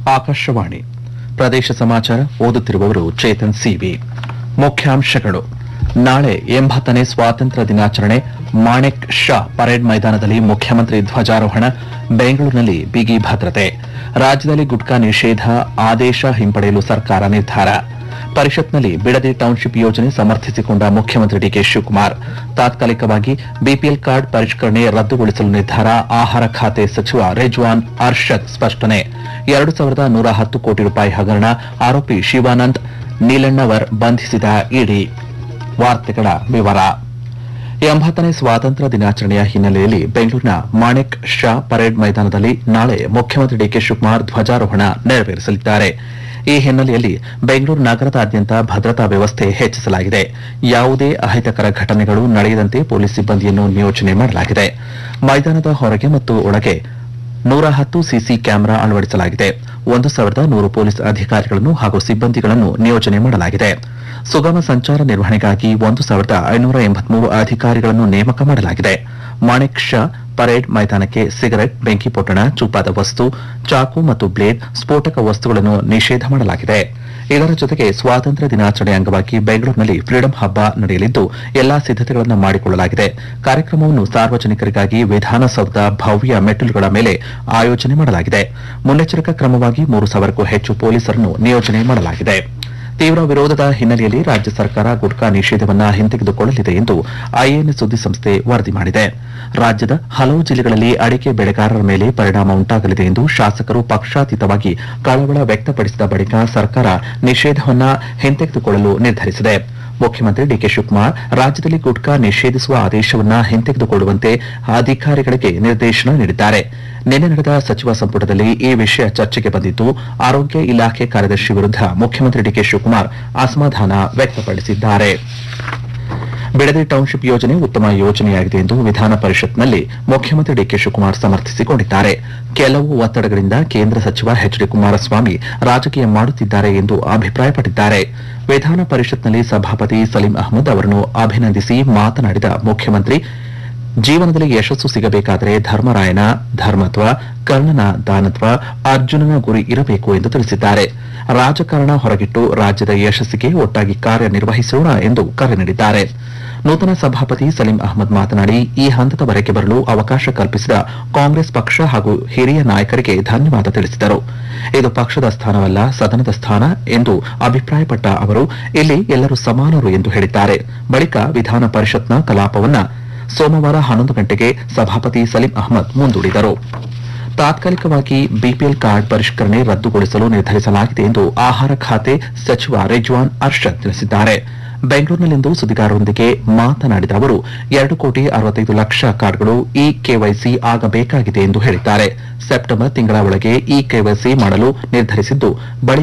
ಆಕಾಶವಾಣಿ ಪ್ರದೇಶ ಸಮಾಚಾರ ಓದುತ್ತಿರುವವರು ಚೇತನ್ ಸಿವಿ. ಮುಖ್ಯಾಂಶಗಳು: ನಾಳೆ 80ನೇ ಸ್ವಾತಂತ್ರ್ಯ ದಿನಾಚರಣೆ. ಮಾಣೆಕ್ ಶಾ ಪರೇಡ್ ಮೈದಾನದಲ್ಲಿ ಮುಖ್ಯಮಂತ್ರಿ ಧ್ವಜಾರೋಹಣ. ಬೆಂಗಳೂರಿನಲ್ಲಿ ಬಿಗಿ ಭದ್ರತೆ. ರಾಜ್ಯದಲ್ಲಿ ಗುಟ್ಕಾ ನಿಷೇಧ ಆದೇಶ ಹಿಂಪಡೆಯಲು ಸರ್ಕಾರ ನಿರ್ಧಾರ. ಪರಿಷತ್ನಲ್ಲಿ ಬಿಡದಿ ಟೌನ್ಶಿಪ್ ಯೋಜನೆ ಸಮರ್ಥಿಸಿಕೊಂಡ ಮುಖ್ಯಮಂತ್ರಿ ಡಿಕೆ ಶಿವಕುಮಾರ್. ತಾತ್ಕಾಲಿಕವಾಗಿ ಬಿಪಿಎಲ್ ಕಾರ್ಡ್ ಪರಿಷ್ಕರಣೆ ರದ್ದುಗೊಳಿಸಲು ನಿರ್ಧಾರ. ಆಹಾರ ಖಾತೆ ಸಚಿವ ರಿಜ್ವಾನ್ ಅರ್ಷದ್ ಸ್ಪಷ್ಟನೆ. 2110 ಕೋಟಿ ರೂಪಾಯಿ ಹಗರಣ ಆರೋಪಿ ಶಿವಾನಂದ್ ನೀಲಣ್ಣವರ್ ಬಂಧಿಸಿದ ಇಡಿ. ವಾರ್ತೆಗಳ ವಿವರ. 80ನೇ ಸ್ವಾತಂತ್ರ್ಯ ದಿನಾಚರಣೆಯ ಹಿನ್ನೆಲೆಯಲ್ಲಿ ಬೆಂಗಳೂರಿನ ಮಾಣೆಕ್ ಶಾ ಪರೇಡ್ ಮೈದಾನದಲ್ಲಿ ನಾಳೆ ಮುಖ್ಯಮಂತ್ರಿ ಡಿಕೆ ಶಿವಕುಮಾರ್ ಧ್ವಜಾರೋಹಣ ನೆರವೇರಿಸಲಿದ್ದಾರೆ. ಈ ಹಿನ್ನೆಲೆಯಲ್ಲಿ ಬೆಂಗಳೂರು ನಗರದಾದ್ಯಂತ ಭದ್ರತಾ ವ್ಯವಸ್ಥೆ ಹೆಚ್ಚಿಸಲಾಗಿದೆ. ಯಾವುದೇ ಅಹಿತಕರ ಘಟನೆಗಳು ನಡೆಯದಂತೆ ಪೊಲೀಸ್ ಸಿಬ್ಬಂದಿಯನ್ನು ನಿಯೋಜನೆ ಮಾಡಲಾಗಿದೆ. ಮೈದಾನದ ಹೊರಗೆ ಮತ್ತು ಒಳಗೆ 110 ಸಿಸಿ ಕ್ಯಾಮೆರಾ ಅಳವಡಿಸಲಾಗಿದೆ. 1100 ಪೊಲೀಸ್ ಅಧಿಕಾರಿಗಳನ್ನು ಹಾಗೂ ಸಿಬ್ಬಂದಿಗಳನ್ನು ನಿಯೋಜನೆ ಮಾಡಲಾಗಿದೆ. ಸುಗಮ ಸಂಚಾರ ನಿರ್ವಹಣೆಗಾಗಿ 1583 ಅಧಿಕಾರಿಗಳನ್ನು ನೇಮಕ ಮಾಡಲಾಗಿದೆ. ಮಾಣೆಕ್ ಶಾ ಪರೇಡ್ ಮೈದಾನಕ್ಕೆ ಸಿಗರೆಟ್, ಬೆಂಕಿ ಪೊಟ್ಟಣ, ಚೂಪಾದ ವಸ್ತು, ಚಾಕು ಮತ್ತು ಬ್ಲೇಡ್, ಸ್ಫೋಟಕ ವಸ್ತುಗಳನ್ನು ನಿಷೇಧ ಮಾಡಲಾಗಿದೆ. ಇದರ ಜೊತೆಗೆ ಸ್ವಾತಂತ್ರ್ಯ ದಿನಾಚರಣೆ ಅಂಗವಾಗಿ ಬೆಂಗಳೂರಿನಲ್ಲಿ ಫ್ರೀಡಂ ಹಬ್ಬ ನಡೆಯಲಿದ್ದು ಎಲ್ಲಾ ಸಿದ್ದತೆಗಳನ್ನು ಮಾಡಿಕೊಳ್ಳಲಾಗಿದೆ. ಕಾರ್ಯಕ್ರಮವನ್ನು ಸಾರ್ವಜನಿಕರಿಗಾಗಿ ವಿಧಾನಸೌಧದ ಭವ್ಯ ಮೆಟ್ಟಿಲುಗಳ ಮೇಲೆ ಆಯೋಜನೆ ಮಾಡಲಾಗಿದೆ. ಮುನ್ನೆಚ್ಚರಿಕಾ ಕ್ರಮವಾಗಿ 3000ಕ್ಕೂ ಹೆಚ್ಚು ಪೊಲೀಸರನ್ನು ನಿಯೋಜನೆ ಮಾಡಲಾಗಿದೆ. ತೀವ್ರ ವಿರೋಧದ ಹಿನ್ನೆಲೆಯಲ್ಲಿ ರಾಜ್ಯ ಸರ್ಕಾರ ಗುಟ್ಕಾ ನಿಷೇಧವನ್ನು ಹಿಂತೆಗೆದುಕೊಳ್ಳಲಿದೆ ಎಂದು ಐಎನ್ಎ ಸುದ್ದಿಸಂಸ್ಥೆ ವರದಿ ಮಾಡಿದೆ. ರಾಜ್ಯದ ಹಲವು ಜಿಲ್ಲೆಗಳಲ್ಲಿ ಅಡಿಕೆ ಬೆಳೆಗಾರರ ಮೇಲೆ ಪರಿಣಾಮ ಉಂಟಾಗಲಿದೆ ಎಂದು ಶಾಸಕರು ಪಕ್ಷಾತೀತವಾಗಿ ಕಳವಳ ವ್ಯಕ್ತಪಡಿಸಿದ ಬಳಿಕ ಸರ್ಕಾರ ನಿಷೇಧವನ್ನು ಹಿಂತೆಗೆದುಕೊಳ್ಳಲು ನಿರ್ಧರಿಸಿದೆ. ಮುಖ್ಯಮಂತ್ರಿ ಡಿಕೆ ಶಿವಕುಮಾರ್ ರಾಜ್ಯದಲ್ಲಿ ಗುಟ್ಕಾ ನಿಷೇಧಿಸುವ ಆದೇಶವನ್ನು ಹಿಂತೆಗೆದುಕೊಳ್ಳುವಂತೆ ಅಧಿಕಾರಿಗಳಿಗೆ ನಿರ್ದೇಶನ ನೀಡಿದ್ದಾರೆ. ನಿನ್ನೆ ನಡೆದ ಸಚಿವ ಸಂಪುಟದಲ್ಲಿ ಈ ವಿಷಯ ಚರ್ಚೆಗೆ ಬಂದಿದ್ದು, ಆರೋಗ್ಯ ಇಲಾಖೆ ಕಾರ್ಯದರ್ಶಿ ವಿರುದ್ಧ ಮುಖ್ಯಮಂತ್ರಿ ಡಿಕೆ ಶಿವಕುಮಾರ್ ಅಸಮಾಧಾನ ವ್ಯಕ್ತಪಡಿಸಿದ್ದಾರೆ. ಬಿಡದಿ ಟೌನ್ಶಿಪ್ ಯೋಜನೆ ಉತ್ತಮ ಯೋಜನೆಯಾಗಿದೆ ಎಂದು ವಿಧಾನ ಪರಿಷತ್ನಲ್ಲಿ ಮುಖ್ಯಮಂತ್ರಿ ಡಿಕೆ ಶಿವಕುಮಾರ್ ಸಮರ್ಥಿಸಿಕೊಂಡಿದ್ದಾರೆ. ಕೆಲವು ಒತ್ತಡಗಳಿಂದ ಕೇಂದ್ರ ಸಚಿವ ಎಚ್ಡಿ ಕುಮಾರಸ್ವಾಮಿ ರಾಜಕೀಯ ಮಾಡುತ್ತಿದ್ದಾರೆ ಎಂದು ಅಭಿಪ್ರಾಯಪಟ್ಟಿದ್ದಾರೆ. ವಿಧಾನ ಪರಿಷತ್ನಲ್ಲಿ ಸಭಾಪತಿ ಸಲೀಂ ಅಹ್ಮದ್ ಅವರನ್ನು ಅಭಿನಂದಿಸಿ ಮಾತನಾಡಿದ ಮುಖ್ಯಮಂತ್ರಿ, ಜೀವನದಲ್ಲಿ ಯಶಸ್ಸು ಸಿಗಬೇಕಾದರೆ ಧರ್ಮರಾಯನ ಧರ್ಮತ್ವ, ಕರ್ಣನ ದಾನತ್ವ, ಅರ್ಜುನನ ಗುರಿ ಇರಬೇಕು ಎಂದು ತಿಳಿಸಿದ್ದಾರೆ. ರಾಜಕಾರಣ ಹೊರಗಿಟ್ಟು ರಾಜ್ಯದ ಯಶಸ್ಸಿಗೆ ಒಟ್ಟಾಗಿ ಕಾರ್ಯನಿರ್ವಹಿಸೋಣ ಎಂದು ಕರೆ ನೀಡಿದ್ದಾರೆ. ನೂತನ ಸಭಾಪತಿ ಸಲೀಂ ಅಹ್ಮದ್ ಮಾತನಾಡಿ, ಈ ಹಂತದವರೆಗೆ ಬರಲು ಅವಕಾಶ ಕಲ್ಪಿಸಿದ ಕಾಂಗ್ರೆಸ್ ಪಕ್ಷ ಹಾಗೂ ಹಿರಿಯ ನಾಯಕರಿಗೆ ಧನ್ಯವಾದ ತಿಳಿಸಿದರು. ಇದು ಪಕ್ಷದ ಸ್ಥಾನವಲ್ಲ, ಸದನದ ಸ್ಥಾನ ಎಂದು ಅಭಿಪ್ರಾಯಪಟ್ಟ ಅವರು, ಇಲ್ಲಿ ಎಲ್ಲರೂ ಸಮಾನರು ಎಂದು ಹೇಳಿದ್ದಾರೆ. ಬಳಿಕ ವಿಧಾನ ಪರಿಷತ್ನ ಕಲಾಪವನ್ನು ಸೋಮವಾರ 11 ಗಂಟೆಗೆ ಸಭಾಪತಿ ಸಲೀಂ ಅಹ್ಮದ್ ಮುಂದೂಡಿದರು. ತಾತ್ಕಾಲಿಕವಾಗಿ ಬಿಪಿಎಲ್ ಕಾರ್ಡ್ ಪರಿಷ್ಕರಣೆ ರದ್ದುಗೊಳಿಸಲು ನಿರ್ಧರಿಸಲಾಗಿದೆ ಎಂದು ಆಹಾರ ಖಾತೆ ಸಚಿವ ರಿಜ್ವಾನ್ ಅರ್ಷದ್ ತಿಳಿಸಿದ್ದಾರೆ. ಬೆಂಗಳೂರಿನಲ್ಲಿಂದು ಸುದ್ದಿಗಾರರೊಂದಿಗೆ ಮಾತನಾಡಿದ ಅವರು, 2,65,00,000 ಕಾರ್ಡ್ಗಳು ಇ ಕೆವೈಸಿ ಆಗಬೇಕಾಗಿದೆ ಎಂದು ಹೇಳಿದ್ದಾರೆ. ಸೆಪ್ಟೆಂಬರ್ ತಿಂಗಳ ಒಳಗೆ ಇ ಕೆವೈಸಿ ಮಾಡಲು ನಿರ್ಧರಿಸಿದ್ದು, ಬಳಿಕ